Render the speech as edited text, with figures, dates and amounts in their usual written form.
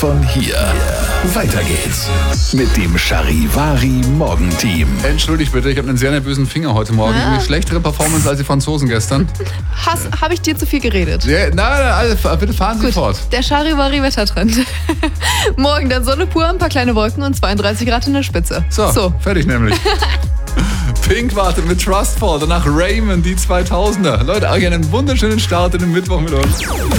Von hier. Weiter geht's mit dem Charivari Morgenteam. Entschuldigt bitte, ich habe einen sehr nervösen Finger heute Morgen. Ja. Eine schlechtere Performance als die Franzosen gestern. Habe ich dir zu viel geredet? Nein, bitte fahren Sie Gut, fort. der Charivari-Wettertrend. Morgen dann Sonne pur, ein paar kleine Wolken und 32 Grad in der Spitze. So, fertig nämlich. Pink wartet mit Trustfall, danach Raymond, die 2000er. Leute, euch einen wunderschönen Start in den Mittwoch mit uns.